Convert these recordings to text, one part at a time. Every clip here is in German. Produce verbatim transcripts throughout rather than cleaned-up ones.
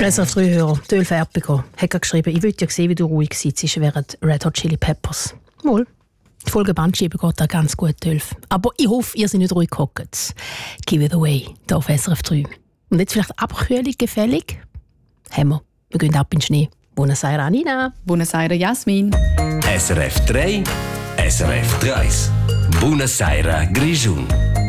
Also, Frühhörer, die Ölfärbiger, hat geschrieben, ich würde ja sehen, wie du ruhig sitzt während Red Hot Chili Peppers. Mal. Die Folge Bandschieben geht da ganz gut, Ölf. Aber ich hoffe, ihr seid nicht ruhig gehockt. Give it away, hier auf S R F drei. Und jetzt vielleicht Abkühlung gefällig? Haben wir. Wir gehen ab in den Schnee. Buonasera, Nina. Buonasera, Jasmin. S R F drei, S R F drei. Buonasera, Grischun.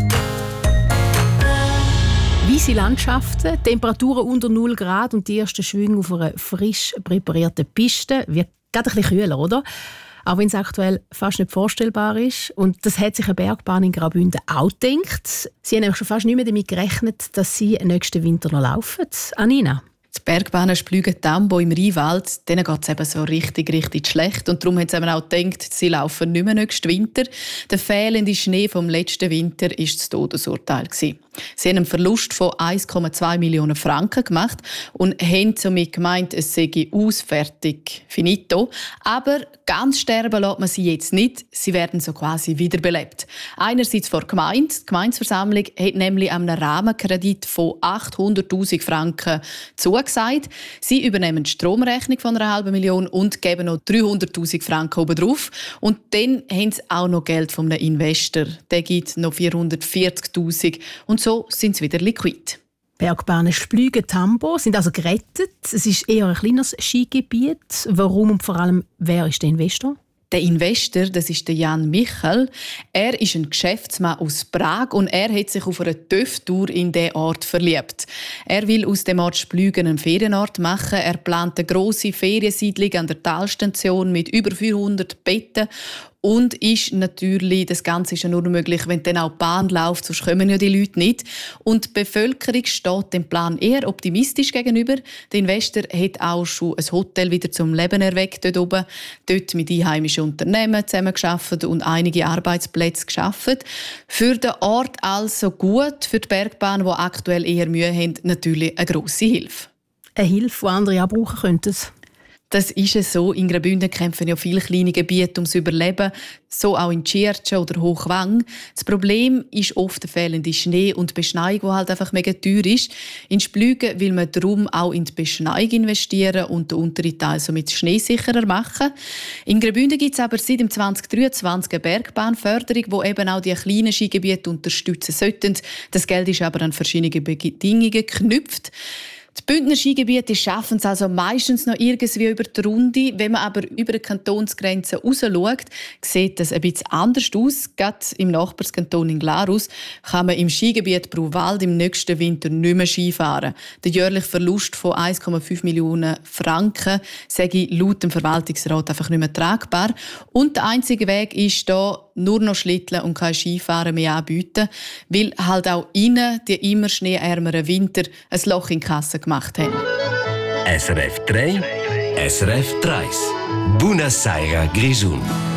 Weisse Landschaften, Temperaturen unter null Grad und die ersten Schwünge auf einer frisch präparierten Piste. Wird gerade ein bisschen kühler, oder? Auch wenn es aktuell fast nicht vorstellbar ist. Und das hat sich eine Bergbahn in Graubünden auch gedacht. Sie haben schon fast nicht mehr damit gerechnet, dass sie nächsten Winter noch laufen. Anina? Die Bergbahnen Splügen Tambo im Rheinwald, denen geht es eben so richtig, richtig schlecht. Und darum haben sie auch gedacht, sie laufen nicht mehr nächsten Winter. Der fehlende Schnee vom letzten Winter war das Todesurteil. Sie haben einen Verlust von eins Komma zwei Millionen Franken gemacht und haben somit gemeint, es sei aus, fertig, finito. Aber ganz sterben lässt man sie jetzt nicht. Sie werden so quasi wiederbelebt. Einerseits vor der Gemeinde. Die Gemeindeversammlung hat nämlich einen Rahmenkredit von achthunderttausend Franken zugesagt. Sie übernehmen die Stromrechnung von einer halben Million und geben noch dreihunderttausend Franken obendrauf. Und dann haben sie auch noch Geld von einem Investor. Der gibt noch vierhundertvierzigtausend. Und so sind sie wieder liquid. Bergbahnen Splügen Tambo sind also gerettet. Es ist eher ein kleines Skigebiet. Warum und vor allem, wer ist der Investor? Der Investor, das ist der Jan Michel. Er ist ein Geschäftsmann aus Prag und er hat sich auf einer TÜV-Tour in diesen Ort verliebt. Er will aus dem Ort Splügen einen Ferienort machen. Er plant eine grosse Feriensiedlung an der Talstation mit über vierhundert Betten. Und ist natürlich, das Ganze ist ja nur möglich, wenn dann auch die Bahn läuft, sonst kommen ja die Leute nicht. Und die Bevölkerung steht dem Plan eher optimistisch gegenüber. Der Investor hat auch schon ein Hotel wieder zum Leben erweckt dort oben. Dort mit einheimischen Unternehmen zusammengearbeitet und einige Arbeitsplätze geschaffen. Für den Ort also gut, für die Bergbahn, die aktuell eher Mühe haben, natürlich eine grosse Hilfe. Eine Hilfe, die andere auch brauchen könnten. Das ist es so. In Graubünden kämpfen ja viele kleine Gebiete ums Überleben, so auch in Tschiertschen oder Hochwang. Das Problem ist oft der fehlende Schnee und die Beschneiung, die halt einfach mega teuer ist. In Splügen will man darum auch in die Beschneiung investieren und den unteren Teil somit schneesicherer machen. In Graubünden gibt es aber seit dem zwanzig dreiundzwanzig eine Bergbahnförderung, die eben auch die kleinen Skigebiete unterstützen sollte. Das Geld ist aber an verschiedene Bedingungen geknüpft. Die Bündner Skigebiete schaffen es also meistens noch irgendwie über die Runde. Wenn man aber über die Kantonsgrenze raus schaut, sieht das ein bisschen anders aus. Gerade im Nachbarskanton in Glarus kann man im Skigebiet Bruwald im nächsten Winter nicht mehr Skifahren. Der jährliche Verlust von eins Komma fünf Millionen Franken sage laut dem Verwaltungsrat einfach nicht mehr tragbar. Und der einzige Weg ist da nur noch Schlitteln und kein Skifahren mehr anbieten, weil halt auch ihnen die immer schneeärmeren Winter ein Loch in die Kasse gemacht haben. S R F drei, S R F drei. Buonasera, Grischun.